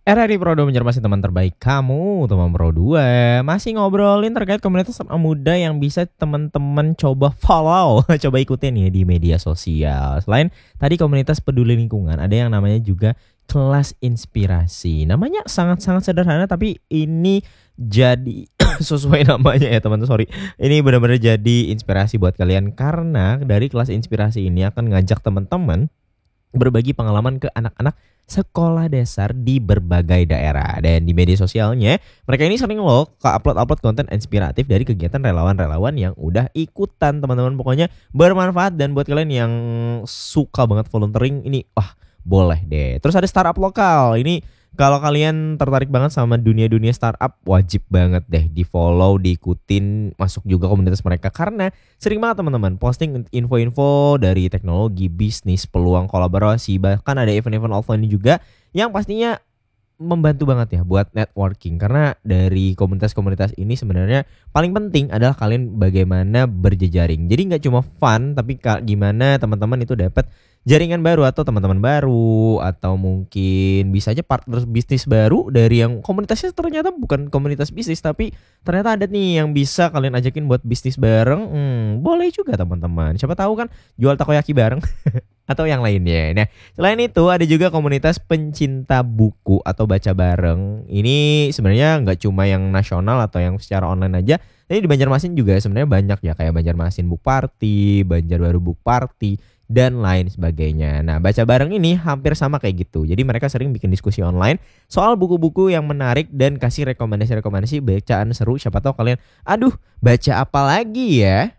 RRI Pro 2 mencermati teman terbaik kamu, teman Pro 2. Masih ngobrolin terkait komunitas anak muda yang bisa teman-teman coba follow, coba ikutin ya di media sosial. Selain tadi komunitas peduli lingkungan, ada yang namanya juga kelas inspirasi. Namanya sangat-sangat sederhana tapi ini jadi sesuai namanya ya teman-teman, sorry. Ini benar-benar jadi inspirasi buat kalian karena dari kelas inspirasi ini akan ngajak teman-teman berbagi pengalaman ke anak-anak sekolah dasar di berbagai daerah. Dan di media sosialnya mereka ini sering loh upload konten inspiratif dari kegiatan relawan-relawan yang udah ikutan teman-teman. Pokoknya bermanfaat dan buat kalian yang suka banget volunteering ini wah boleh deh. Terus ada startup lokal ini, kalau kalian tertarik banget sama dunia-dunia startup, wajib banget deh di follow, diikutin, masuk juga komunitas mereka. Karena sering banget teman-teman posting info-info dari teknologi, bisnis, peluang kolaborasi. Bahkan ada event-event offline juga yang pastinya membantu banget ya buat networking. Karena dari komunitas-komunitas ini sebenarnya paling penting adalah kalian bagaimana berjejaring. Jadi nggak cuma fun, tapi gimana teman-teman itu dapat jaringan baru atau teman-teman baru, atau mungkin bisa aja partner bisnis baru dari yang komunitasnya ternyata bukan komunitas bisnis tapi ternyata ada nih yang bisa kalian ajakin buat bisnis bareng. Boleh juga teman-teman. Siapa tahu kan jual takoyaki bareng atau yang lainnya. Nah, selain itu ada juga komunitas pencinta buku atau baca bareng. Ini sebenarnya nggak cuma yang nasional atau yang secara online aja. Tapi di Banjarmasin juga sebenarnya banyak ya, kayak Banjarmasin Book Party, Banjarbaru Book Party, dan lain sebagainya. Nah, baca bareng ini hampir sama kayak gitu. Jadi mereka sering bikin diskusi online soal buku-buku yang menarik dan kasih rekomendasi-rekomendasi bacaan seru. Siapa tahu kalian, aduh baca apa lagi ya?